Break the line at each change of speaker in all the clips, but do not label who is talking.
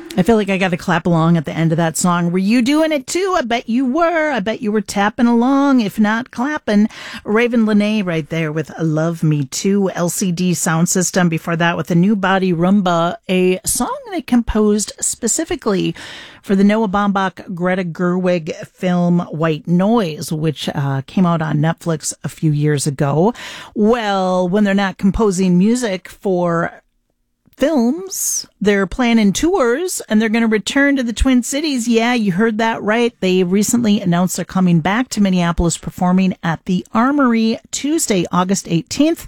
I feel like I got to clap along at the end of that song. Were you doing it too? I bet you were. I bet you were tapping along, if not clapping. Raven Lene right there with Love Me Too, LCD Sound System. Before that with the New Body Rumba, a song they composed specifically for the Noah Baumbach, Greta Gerwig film White Noise, which came out on Netflix a few years ago. Well, when they're not composing music for films, they're planning tours, and they're going to return to the Twin Cities. Yeah, you heard that right. They recently announced they're coming back to Minneapolis, performing at the Armory Tuesday, August 18th.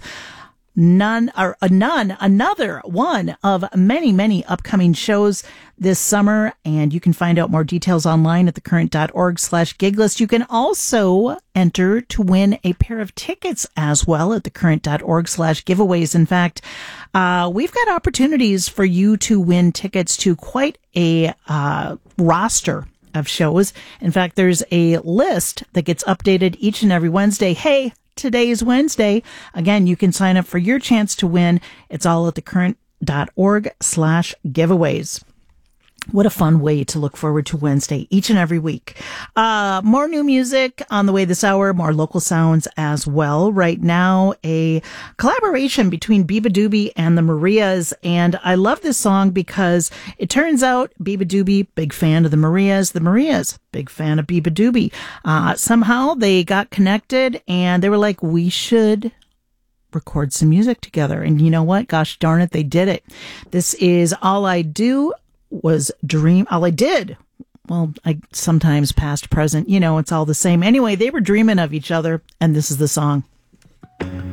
Another one of many upcoming shows this summer, and you can find out more details online at thecurrent.org/giglist. You can also enter to win a pair of tickets as well at thecurrent.org/giveaways. In fact, we've got opportunities for you to win tickets to quite a roster of shows. In fact, there's a list that gets updated each and every Wednesday. Hey, today is Wednesday. Again, you can sign up for your chance to win. It's all at thecurrent.org/giveaways. What a fun way to look forward to Wednesday each and every week. More new music on the way this hour, more local sounds as well. Right now, a collaboration between Biba Doobie and the Marias. And I love this song because it turns out Biba Doobie, big fan of the Marias, big fan of Biba Doobie. Somehow they got connected and they were like, we should record some music together. And you know what? Gosh darn it, they did it. This is All I Do Was Dream. All I did. Well, I sometimes past, present, it's all the same. Anyway, they were dreaming of each other, and this is the song.